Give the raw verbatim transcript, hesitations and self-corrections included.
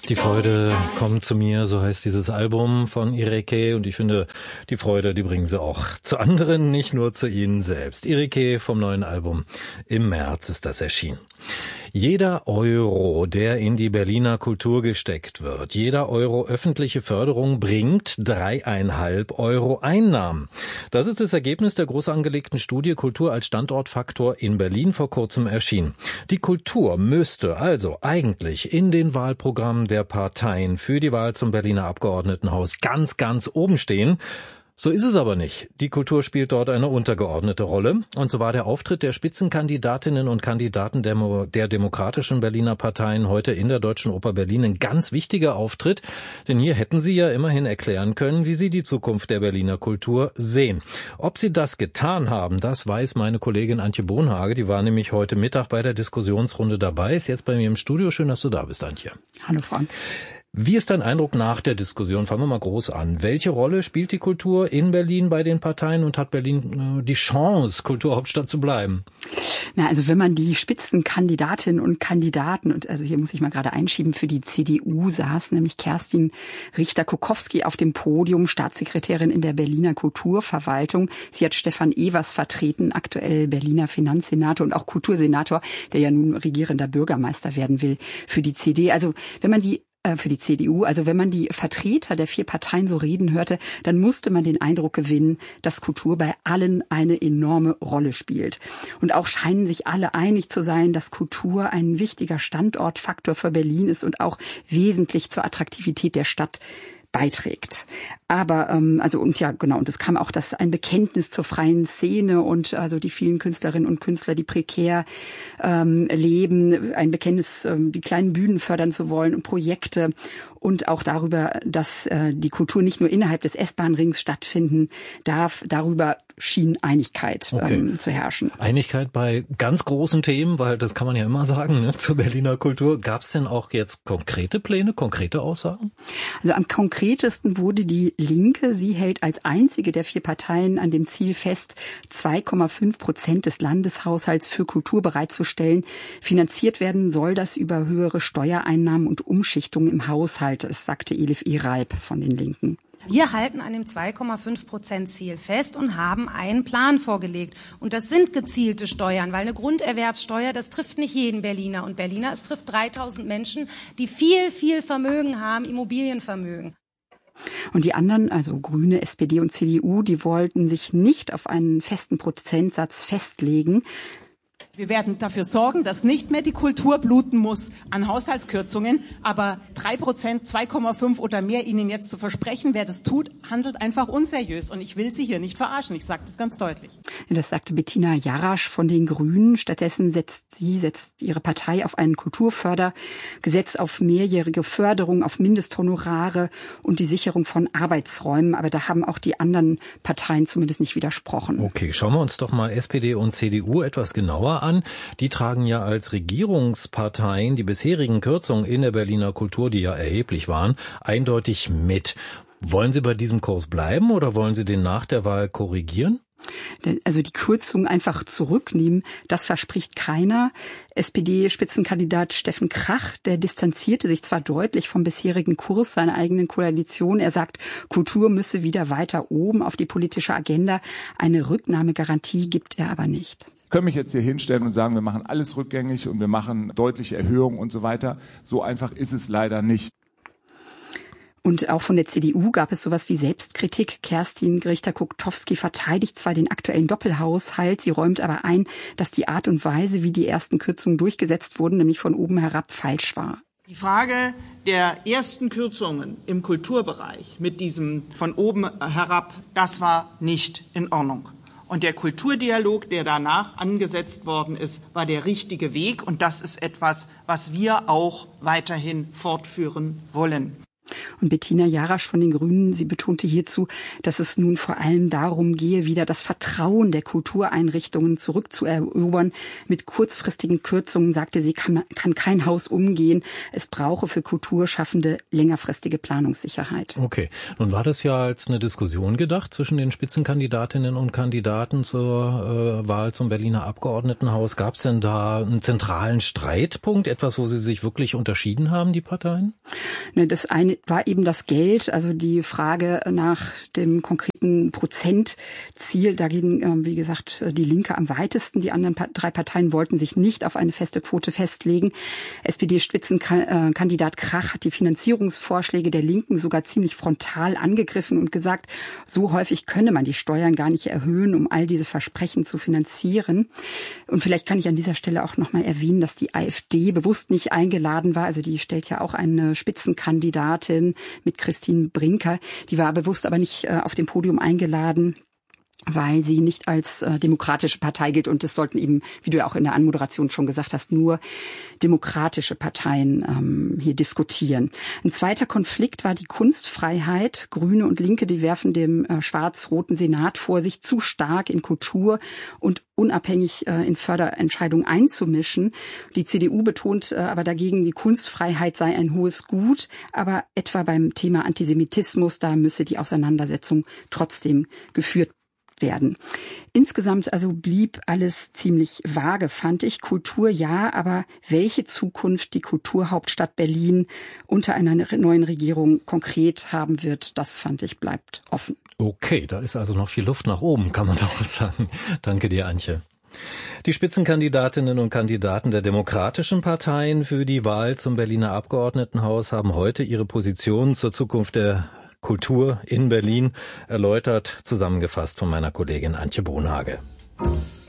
Die Freude kommt zu mir, so heißt dieses Album von Ireke. Und ich finde, die Freude, die bringen sie auch zu anderen, nicht nur zu ihnen selbst. Ireke vom neuen Album. Im März ist das erschienen. Jeder Euro, der in die Berliner Kultur gesteckt wird, jeder Euro öffentliche Förderung bringt dreieinhalb Euro Einnahmen. Das ist das Ergebnis der groß angelegten Studie Kultur als Standortfaktor in Berlin vor kurzem erschienen. Die Kultur müsste also eigentlich in den Wahlprogrammen der Parteien für die Wahl zum Berliner Abgeordnetenhaus ganz, ganz oben stehen. So ist es aber nicht. Die Kultur spielt dort eine untergeordnete Rolle. Und so war der Auftritt der Spitzenkandidatinnen und Kandidaten der, der demokratischen Berliner Parteien heute in der Deutschen Oper Berlin ein ganz wichtiger Auftritt. Denn hier hätten sie ja immerhin erklären können, wie sie die Zukunft der Berliner Kultur sehen. Ob sie das getan haben, das weiß meine Kollegin Antje Bohnhage. Die war nämlich heute Mittag bei der Diskussionsrunde dabei. Ist jetzt bei mir im Studio. Schön, dass du da bist, Antje. Hallo, Frank. Wie ist dein Eindruck nach der Diskussion? Fangen wir mal groß an. Welche Rolle spielt die Kultur in Berlin bei den Parteien und hat Berlin äh, die Chance, Kulturhauptstadt zu bleiben? Na, also wenn man die Spitzenkandidatinnen und Kandidaten, und also hier muss ich mal gerade einschieben, für die C D U saß nämlich Kerstin Richter-Kokowski auf dem Podium, Staatssekretärin in der Berliner Kulturverwaltung. Sie hat Stefan Evers vertreten, aktuell Berliner Finanzsenator und auch Kultursenator, der ja nun regierender Bürgermeister werden will für die C D. Also wenn man die für die C D U. Also wenn man die Vertreter der vier Parteien so reden hörte, dann musste man den Eindruck gewinnen, dass Kultur bei allen eine enorme Rolle spielt. Und auch scheinen sich alle einig zu sein, dass Kultur ein wichtiger Standortfaktor für Berlin ist und auch wesentlich zur Attraktivität der Stadt beiträgt. Aber ähm, also und ja genau und es kam auch das ein Bekenntnis zur freien Szene und also die vielen Künstlerinnen und Künstler, die prekär ähm, leben, ein Bekenntnis, ähm, die kleinen Bühnen fördern zu wollen und Projekte und auch darüber, dass äh, die Kultur nicht nur innerhalb des S-Bahn-Rings stattfinden darf. Darüber schien Einigkeit okay. ähm, zu herrschen. Einigkeit bei ganz großen Themen, weil das kann man ja immer sagen, ne, zur Berliner Kultur. Gab es denn auch jetzt konkrete Pläne, konkrete Aussagen? Also am konkretesten wurde die Linke. Sie hält als einzige der vier Parteien an dem Ziel fest, zwei Komma fünf Prozent des Landeshaushalts für Kultur bereitzustellen. Finanziert werden soll das über höhere Steuereinnahmen und Umschichtungen im Haushalt, das sagte Elif Eralp von den Linken. Wir halten an dem zwei Komma fünf Prozent Ziel fest und haben einen Plan vorgelegt. Und das sind gezielte Steuern, weil eine Grunderwerbssteuer, das trifft nicht jeden Berliner und Berliner. Es trifft dreitausend Menschen, die viel, viel Vermögen haben, Immobilienvermögen. Und die anderen, also Grüne, S P D und C D U, die wollten sich nicht auf einen festen Prozentsatz festlegen. Wir werden dafür sorgen, dass nicht mehr die Kultur bluten muss an Haushaltskürzungen. Aber drei Prozent, zwei Komma fünf oder mehr Ihnen jetzt zu versprechen, wer das tut, handelt einfach unseriös. Und ich will Sie hier nicht verarschen. Ich sage das ganz deutlich. Das sagte Bettina Jarasch von den Grünen. Stattdessen setzt sie, setzt ihre Partei auf ein Kulturfördergesetz, auf mehrjährige Förderung, auf Mindesthonorare und die Sicherung von Arbeitsräumen. Aber da haben auch die anderen Parteien zumindest nicht widersprochen. Okay, schauen wir uns doch mal S P D und C D U etwas genauer an. Die tragen ja als Regierungsparteien die bisherigen Kürzungen in der Berliner Kultur, die ja erheblich waren, eindeutig mit. Wollen Sie bei diesem Kurs bleiben oder wollen Sie den nach der Wahl korrigieren? Also die Kürzungen einfach zurücknehmen, das verspricht keiner. S P D-Spitzenkandidat Steffen Krach, der distanzierte sich zwar deutlich vom bisherigen Kurs seiner eigenen Koalition. Er sagt, Kultur müsse wieder weiter oben auf die politische Agenda. Eine Rücknahmegarantie gibt er aber nicht. Ich kann mich jetzt hier hinstellen und sagen, wir machen alles rückgängig und wir machen deutliche Erhöhungen und so weiter. So einfach ist es leider nicht. Und auch von der C D U gab es sowas wie Selbstkritik. Kerstin Richter-Kokowski verteidigt zwar den aktuellen Doppelhaushalt, sie räumt aber ein, dass die Art und Weise, wie die ersten Kürzungen durchgesetzt wurden, nämlich von oben herab, falsch war. Die Frage der ersten Kürzungen im Kulturbereich mit diesem von oben herab, das war nicht in Ordnung. Und der Kulturdialog, der danach angesetzt worden ist, war der richtige Weg. Und das ist etwas, was wir auch weiterhin fortführen wollen. Und Bettina Jarasch von den Grünen, sie betonte hierzu, dass es nun vor allem darum gehe, wieder das Vertrauen der Kultureinrichtungen zurückzuerobern. Mit kurzfristigen Kürzungen, sagte sie, kann, kann kein Haus umgehen. Es brauche für Kulturschaffende längerfristige Planungssicherheit. Okay, nun war das ja als eine Diskussion gedacht zwischen den Spitzenkandidatinnen und Kandidaten zur äh, Wahl zum Berliner Abgeordnetenhaus. Gab es denn da einen zentralen Streitpunkt, etwas, wo Sie sich wirklich unterschieden haben, die Parteien? Das eine war eben das Geld, also die Frage nach dem konkreten Prozentziel. Da ging, wie gesagt, die Linke am weitesten. Die anderen drei Parteien wollten sich nicht auf eine feste Quote festlegen. S P D-Spitzenkandidat Krach hat die Finanzierungsvorschläge der Linken sogar ziemlich frontal angegriffen und gesagt, so häufig könne man die Steuern gar nicht erhöhen, um all diese Versprechen zu finanzieren. Und vielleicht kann ich an dieser Stelle auch noch mal erwähnen, dass die AfD bewusst nicht eingeladen war. Also die stellt ja auch eine Spitzenkandidatin mit Christine Brinker. Die war bewusst aber nicht äh, auf dem Podium eingeladen, weil sie nicht als äh, demokratische Partei gilt. Und es sollten eben, wie du ja auch in der Anmoderation schon gesagt hast, nur demokratische Parteien ähm, hier diskutieren. Ein zweiter Konflikt war die Kunstfreiheit. Grüne und Linke, die werfen dem äh, schwarz-roten Senat vor, sich zu stark in Kultur und unabhängig äh, in Förderentscheidungen einzumischen. Die C D U betont äh, aber dagegen, die Kunstfreiheit sei ein hohes Gut. Aber etwa beim Thema Antisemitismus, da müsse die Auseinandersetzung trotzdem geführt werden. Insgesamt also blieb alles ziemlich vage, fand ich. Kultur ja, aber welche Zukunft die Kulturhauptstadt Berlin unter einer neuen Regierung konkret haben wird, das fand ich, bleibt offen. Okay, da ist also noch viel Luft nach oben, kann man doch sagen. Danke dir, Antje. Die Spitzenkandidatinnen und Kandidaten der demokratischen Parteien für die Wahl zum Berliner Abgeordnetenhaus haben heute ihre Position zur Zukunft der Kultur in Berlin erläutert, zusammengefasst von meiner Kollegin Antje Bonhage.